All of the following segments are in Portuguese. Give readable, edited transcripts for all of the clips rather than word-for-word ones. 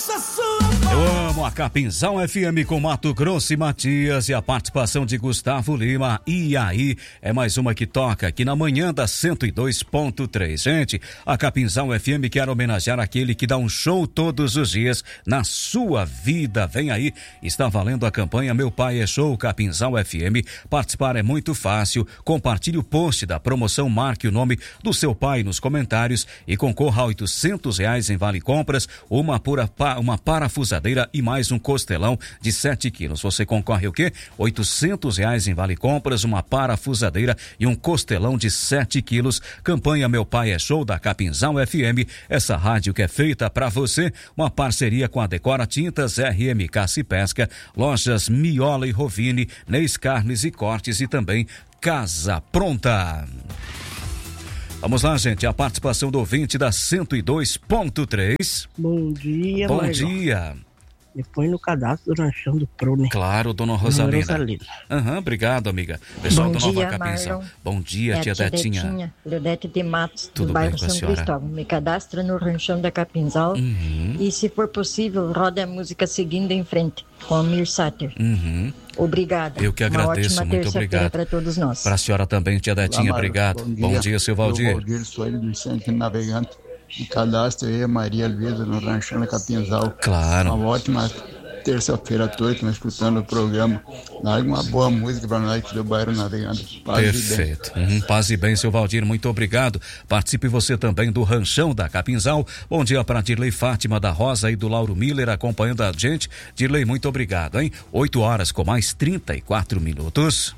Eu amo a Capinzal FM com Mato Grosso e Matias e a participação de Gustavo Lima. E aí, é mais uma que toca aqui na manhã da 102.3. Gente, a Capinzal FM quer homenagear aquele que dá um show todos os dias na sua vida. Vem aí, está valendo a campanha Meu Pai é Show Capinzal FM. Participar é muito fácil. Compartilhe o post da promoção, marque o nome do seu pai nos comentários e concorra a R$800 em vale compras, uma parafusadeira e mais um costelão de 7 quilos. Você concorre o quê? R$800 em vale compras, uma parafusadeira e um costelão de 7 quilos. Campanha Meu Pai é Show da Capinzal FM. Essa rádio que é feita para você. Uma parceria com a Decora Tintas, RM Caça e Pesca, lojas Miola e Rovini, Neis Carnes e Cortes e também Casa Pronta. Vamos lá, gente, a participação do ouvinte da 102.3. Bom dia, Bom Marlon. dia. Me põe no cadastro do Ranchão do Pro, né? Claro, dona Rosalina. Obrigado, amiga. Pessoal do Nova Capinzal. Bom dia, tia Detinha. Leodete de Matos, Tudo do bem bairro com a São senhora? Cristóvão. Me cadastra no Ranchão da Capinzal. E, se for possível, roda a música Seguindo em Frente, com a Mir Sater. Obrigada. Eu que agradeço, Uma ótima muito terça-feira obrigado. para todos nós. Para a senhora também, tia Detinha, obrigado. Bom dia, seu Valdir. Valdir Soares do Centro Navegante. E cadastro aí a Maria Luísa no Ranchão da Capinzal. Claro. Uma ótima terça-feira a todos, estão escutando o programa. Larga uma boa música para nós aqui do bairro Navegante. Paz Perfeito. Paz e bem, seu Valdir, muito obrigado. Participe você também do Ranchão da Capinzal. Bom dia para Dirley Fátima da Rosa e do Lauro Miller acompanhando a gente. Dirley, muito obrigado, hein? 8h com mais 34 minutos.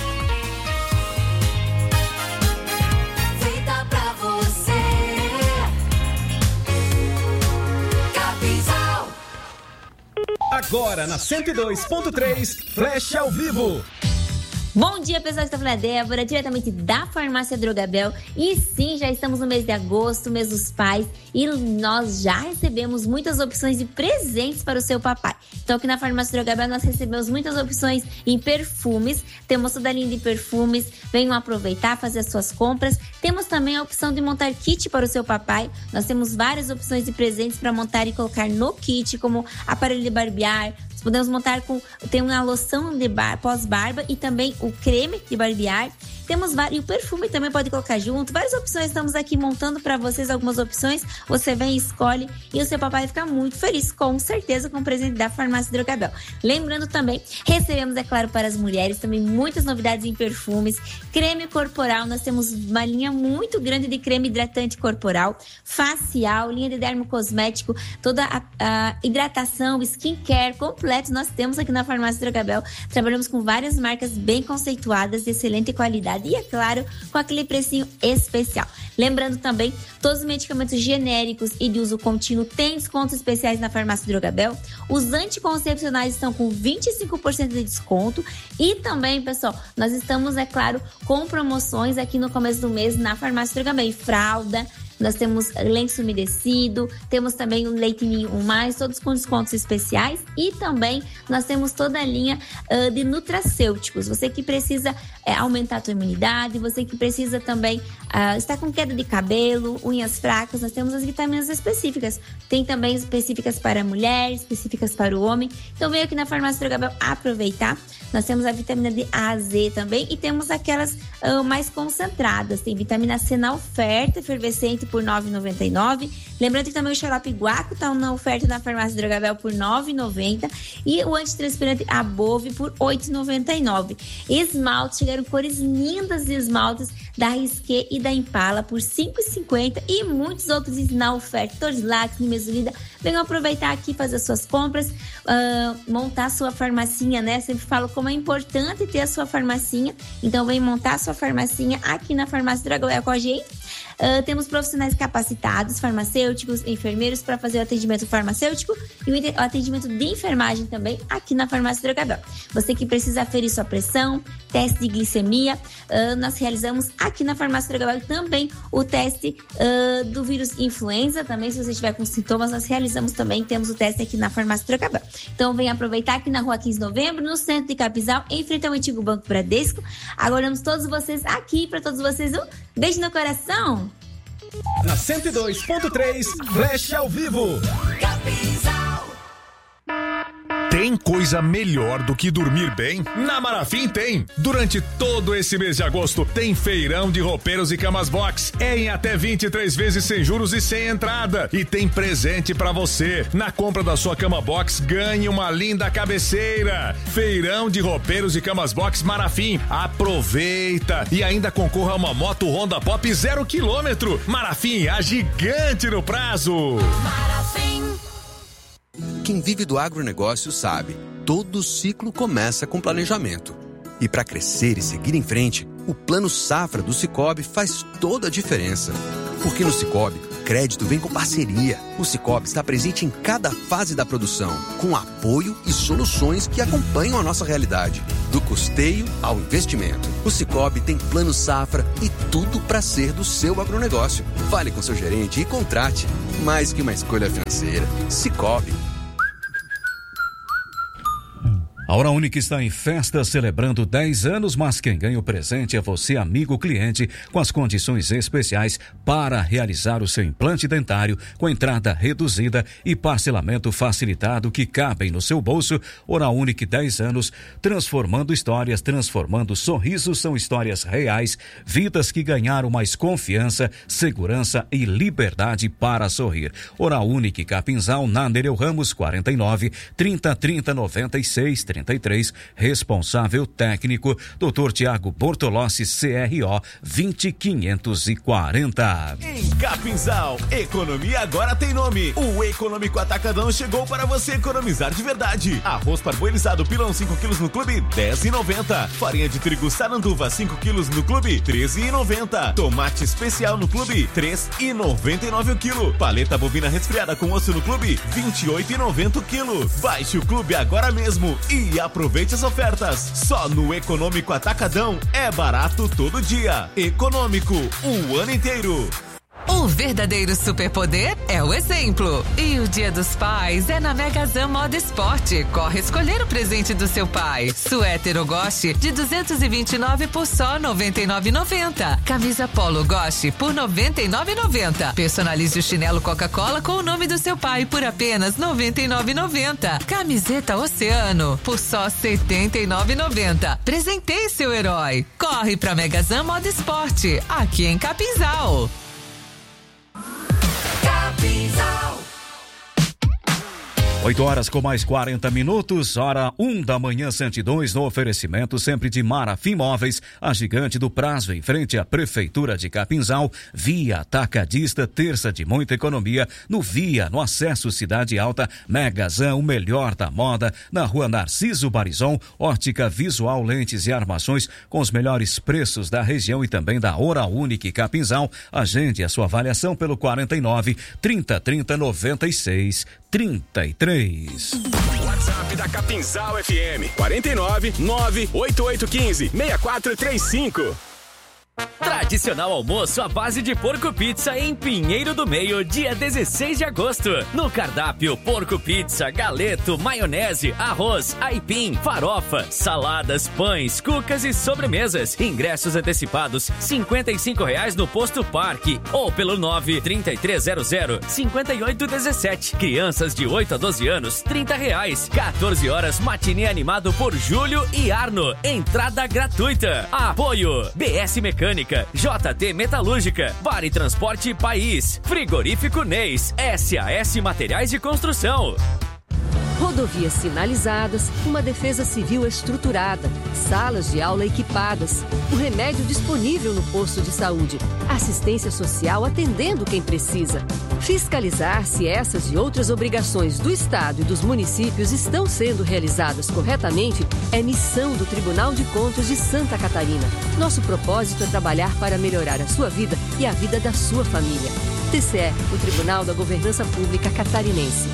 Agora na 102.3, Flash ao vivo. Bom dia, pessoal, estou falando a Débora, diretamente da Farmácia Drogabel. E sim, já estamos no mês de agosto, mês dos pais, e nós já recebemos muitas opções de presentes para o seu papai. Então aqui na Farmácia Drogabel nós recebemos muitas opções em perfumes, temos toda a linha de perfumes, venham aproveitar, fazer as suas compras. Temos também a opção de montar kit para o seu papai, nós temos várias opções de presentes para montar e colocar no kit, como aparelho de barbear. Podemos montar tem uma loção de pós-barba e também o creme de barbear. Temos vários, e o perfume também pode colocar junto. Várias opções, estamos aqui montando para vocês algumas opções. Você vem, escolhe e o seu papai vai ficar muito feliz, com certeza, com o presente da Farmácia Drogabel. Lembrando também, recebemos, é claro, para as mulheres também muitas novidades em perfumes. Creme corporal, nós temos uma linha muito grande de creme hidratante corporal, facial, linha de dermocosmético, toda a hidratação, skincare completo nós temos aqui na Farmácia Drogabel. Trabalhamos com várias marcas bem conceituadas, de excelente qualidade. E, é claro, com aquele precinho especial. Lembrando também, todos os medicamentos genéricos e de uso contínuo têm descontos especiais na Farmácia Drogabel. Os anticoncepcionais estão com 25% de desconto. E também, pessoal, nós estamos, é claro, com promoções aqui no começo do mês na Farmácia Drogabel. Fralda, nós temos lenço umedecido, temos também o leite ninho mais, todos com descontos especiais. E também nós temos toda a linha de nutracêuticos. Você que precisa aumentar a sua imunidade, você que precisa também estar com queda de cabelo, unhas fracas, nós temos as vitaminas específicas. Tem também específicas para a mulher, específicas para o homem. Então vem aqui na Farmácia Drogabel aproveitar. Nós temos a vitamina D, A, a Z também e temos aquelas mais concentradas. Tem vitamina C na oferta, efervescente por R$ 9,99. Lembrando que também o xarope guaco está na oferta na Farmácia Drogabel por R$ 9,90 e o antitranspirante Above por R$ 8,99. Esmaltes, chegaram cores lindas de esmaltes da Risqué e da Impala por R$ 5,50 e muitos outros na oferta. Torslax, Nimesulida. Venham aproveitar aqui, fazer suas compras, montar sua farmacinha, né? Sempre falo como é importante ter a sua farmacinha. Então vem montar a sua farmacinha aqui na Farmácia Drogabel com a gente. Temos profissionais capacitados, farmacêuticos, enfermeiros para fazer o atendimento farmacêutico e o atendimento de enfermagem também aqui na Farmácia Drogabel. Você que precisa aferir sua pressão, teste de glicemia, nós realizamos aqui na Farmácia Drogabel também o teste do vírus influenza. Também, se você estiver com sintomas, nós realizamos também, temos o teste aqui na Farmácia Drogabel. Então vem aproveitar aqui na rua 15 de novembro, no centro de Capinzal, em frente ao antigo Banco Bradesco. Aguardamos todos vocês aqui, para todos vocês um beijo no coração. Na 102.3, Flash ao vivo. Capinzal. Tem coisa melhor do que dormir bem? Na Marafim tem! Durante todo esse mês de agosto, tem feirão de roupeiros e camas box. É em até 23 vezes sem juros e sem entrada. E tem presente pra você. Na compra da sua cama box, ganhe uma linda cabeceira. Feirão de roupeiros e camas box Marafim. Aproveita! E ainda concorra a uma moto Honda Pop 0 km. Marafim, a gigante no prazo. Marafim. Quem vive do agronegócio sabe, todo ciclo começa com planejamento. E para crescer e seguir em frente, o Plano Safra do Sicoob faz toda a diferença. Porque no Sicoob, crédito vem com parceria. O Sicoob está presente em cada fase da produção, com apoio e soluções que acompanham a nossa realidade. Do custeio ao investimento. O Sicoob tem Plano Safra e tudo para ser do seu agronegócio. Fale com seu gerente e contrate. Mais que uma escolha financeira. Sicoob. A Hora Única está em festa celebrando 10 anos, mas quem ganha o presente é você, amigo cliente, com as condições especiais para realizar o seu implante dentário com entrada reduzida e parcelamento facilitado que cabem no seu bolso. Hora Única 10 anos, transformando histórias, transformando sorrisos, são histórias reais, vidas que ganharam mais confiança, segurança e liberdade para sorrir. Hora Única Capinzal, na Nereu Ramos 49 30 30 96 33, responsável técnico, Dr. Tiago Bortolossi, CRO 20540. Em Capinzal, economia agora tem nome. O Econômico Atacadão chegou para você economizar de verdade. Arroz parboilizado pilão 5 quilos no clube, R$10,90. Farinha de trigo Saranduva 5 quilos no clube, R$13,90. Tomate especial no clube, R$3,99 o quilo. Paleta bovina resfriada com osso no clube, R$28,90 o quilo. Baixe o clube agora mesmo e aproveite as ofertas. Só no Econômico Atacadão é barato todo dia. Econômico, o ano inteiro. O verdadeiro superpoder é o exemplo. E o Dia dos Pais é na Megazan Moda Esporte. Corre escolher o presente do seu pai. Suéter Ogoshi de 229 por só R$ 99,90. Camisa Polo Ogoshi por R$ 99,90. Personalize o chinelo Coca-Cola com o nome do seu pai por apenas R$ 99,90. Camiseta Oceano por só R$ 79,90. Presenteie seu herói. Corre pra Megazan Moda Esporte, aqui em Capinzal. Capinzal. 8 horas com mais 40 minutos, hora 1 da manhã, 102, no oferecimento sempre de Marafim Móveis, a gigante do prazo em frente à Prefeitura de Capinzal, Via Atacadista, terça de muita economia, no Via, no acesso Cidade Alta, Megazan, o melhor da moda, na rua Narciso Barizon, ótica visual, lentes e armações, com os melhores preços da região e também da Hora Única Capinzal. Agende a sua avaliação pelo 49 30 30 96 33. WhatsApp da Capinzal FM 49 98815 6435. Tradicional almoço à base de porco pizza em Pinheiro do Meio, dia 16 de agosto. No cardápio, porco pizza, galeto, maionese, arroz, aipim, farofa, saladas, pães, cucas e sobremesas. Ingressos antecipados, R$55 no Posto Parque ou pelo 93300-5817. Crianças de 8 a 12 anos, R$30. 14 horas, matinê animado por Júlio e Arno. Entrada gratuita. Apoio BS Mecânica, JT Metalúrgica, Bar e Transporte País, Frigorífico Neis, SAS Materiais de Construção. Rodovias sinalizadas, uma defesa civil estruturada, salas de aula equipadas, o remédio disponível no posto de saúde, assistência social atendendo quem precisa. Fiscalizar se essas e outras obrigações do Estado e dos municípios estão sendo realizadas corretamente é missão do Tribunal de Contas de Santa Catarina. Nosso propósito é trabalhar para melhorar a sua vida e a vida da sua família. TCE, o Tribunal da Governança Pública Catarinense.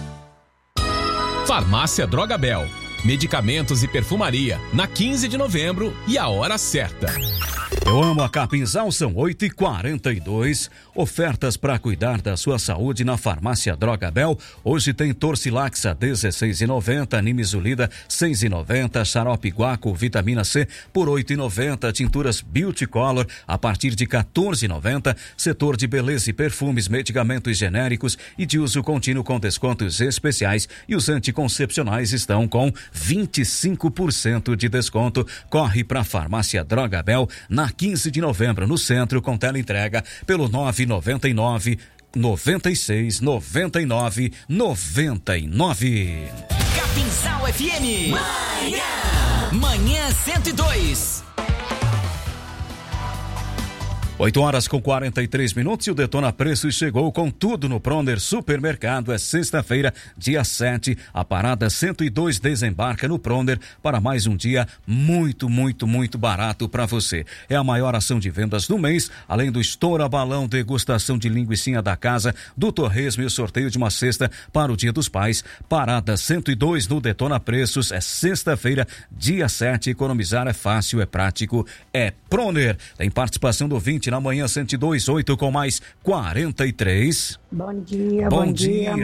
Farmácia Drogabel. Medicamentos e perfumaria, na 15 de novembro e a hora certa. Eu amo a Capinzal, são 8h42. Ofertas para cuidar da sua saúde na Farmácia Drogabel. Hoje tem Torcilaxa, R$16,90, Nimizulida, R$6,90, Xarope Guaco, Vitamina C, por R$8,90, Tinturas Beauty Color, a partir de R$14,90, setor de beleza e perfumes, medicamentos genéricos e de uso contínuo com descontos especiais, e os anticoncepcionais estão com 25% de desconto. Corre para a Farmácia Drogabel, na 15 de novembro, no centro, com teleentrega pelo 999 96 99 99. Capinzal FM. Manhã 102. 8h43 e o Detona Preços chegou com tudo no Pronder Supermercado. É sexta-feira, dia 7, a parada 102 desembarca no Pronder para mais um dia muito barato para você. É a maior ação de vendas do mês, além do estoura balão, degustação de linguicinha da casa, do torresmo e o sorteio de uma cesta para o Dia dos Pais. Parada 102 no Detona Preços. É sexta-feira, dia 7, economizar é fácil, é prático, é Pronder. Tem participação do ouvinte na manhã 102, 8 com mais 43. Bom dia.